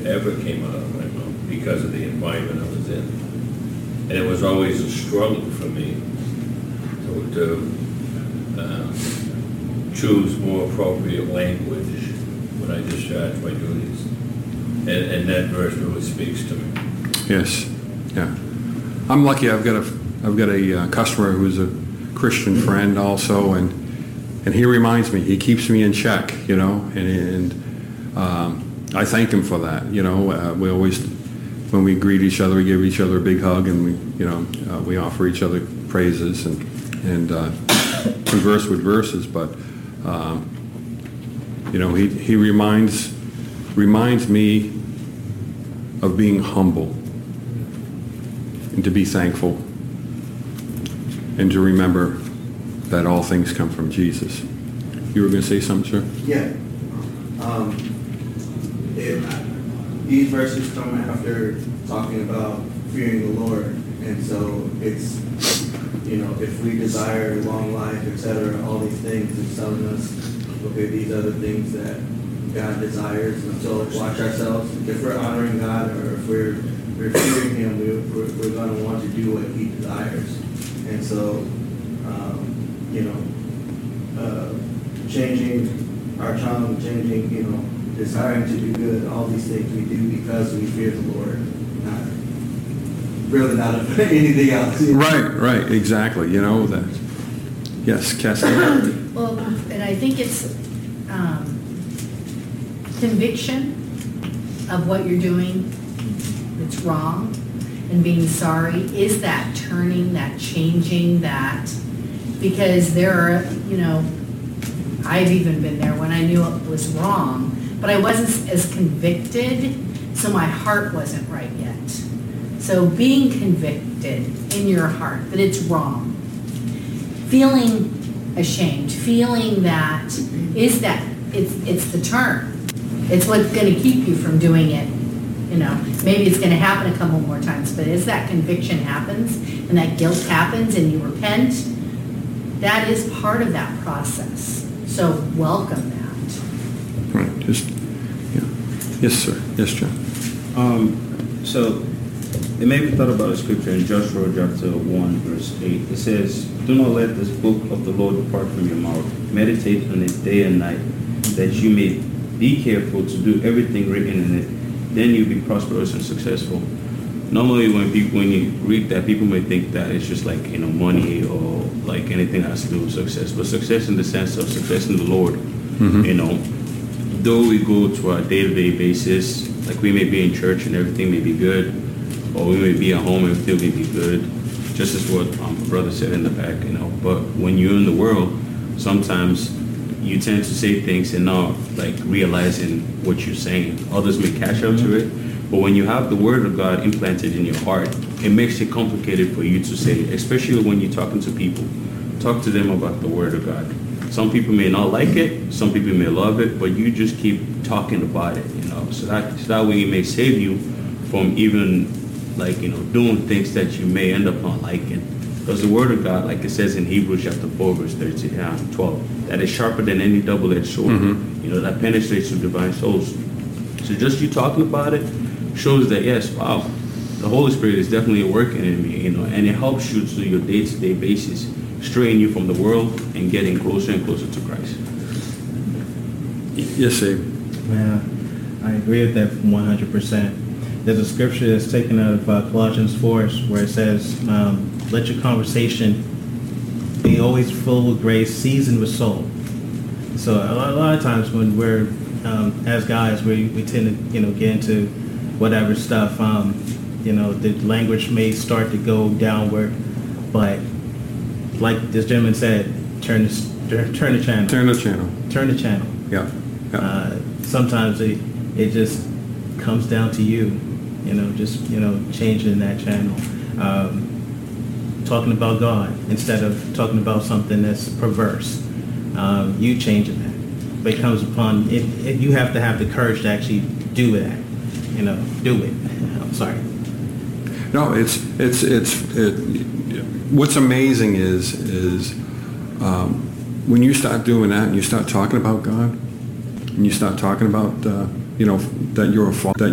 that ever came out of my mouth because of the environment I was in. And it was always a struggle for me to choose more appropriate language when I discharge my duties. And that verse really speaks to me. Yes, yeah. I'm lucky. I've got a customer who's a Christian friend also, and he reminds me. He keeps me in check, and I thank him for that. We always, when we greet each other, we give each other a big hug, and we offer each other praises and converse with verses. But he reminds me of being humble and to be thankful and to remember that all things come from Jesus. You were going to say something, sir? Yeah. These verses come after talking about fearing the Lord. And so it's, if we desire long life, etc., all these things, it's telling us, okay, these are the things that God desires. And so watch ourselves. If we're honoring God or if we're fearing Him, we're going to want to do what He desires. And so, changing our tongue, desiring to do good, all these things we do because we fear the Lord, not of anything else. Right, exactly. That. Yes, Cassie. Well, and I think it's conviction of what you're doing that's wrong and being sorry. Is that turning, that changing, that? Because there are, I've even been there when I knew it was wrong, but I wasn't as convicted, so my heart wasn't right yet. So being convicted in your heart that it's wrong, feeling ashamed, feeling that it's the turn. It's what's going to keep you from doing it. Maybe it's going to happen a couple more times, but as that conviction happens and that guilt happens and you repent, that is part of that process. So welcome that. Right. Yes, sir. Yes, John. So it made me thought about a scripture in Joshua chapter 1, verse 8. It says, "Do not let this book of the Lord depart from your mouth. Meditate on it day and night, that you may be careful to do everything written in it. Then you'll be prosperous and successful." Normally when you read that, people may think that it's just like, money or like anything that has to do with success. But success in the sense of success in the Lord, though we go to our day-to-day basis, like we may be in church and everything may be good, or we may be at home and everything may be good, just as what my brother said in the back, But when you're in the world, sometimes you tend to say things and not like realizing what you're saying. Others may catch up to it, but when you have the Word of God implanted in your heart, it makes it complicated for you to say, especially when you're talking to people. Talk to them about the Word of God. Some people may not like it, some people may love it, but you just keep talking about it, So that way it may save you from even doing things that you may end up not liking. Because the Word of God, like it says in Hebrews chapter 4, verse 12, that is sharper than any double-edged sword, that penetrates to divine souls. So just you talking about it shows that, yes, wow, the Holy Spirit is definitely working in me, and it helps you to your day-to-day basis, straying you from the world and getting closer and closer to Christ. Yes, Abe. Yeah, I agree with that 100%. There's a scripture that's taken out of Colossians 4 where it says, let your conversation be always full with grace, seasoned with salt. So a lot of times when we're, as guys, we tend to, get into whatever stuff, the language may start to go downward, but like this gentleman said, turn the channel. Turn the channel. Turn the channel. Yeah. Sometimes it just comes down to you, changing that channel. Talking about God instead of talking about something that's perverse. You changing that. But it comes upon, you have to have the courage to actually do that. Do it. I'm sorry. No, what's amazing is when you start doing that and you start talking about God, and you start talking about, that you're a father,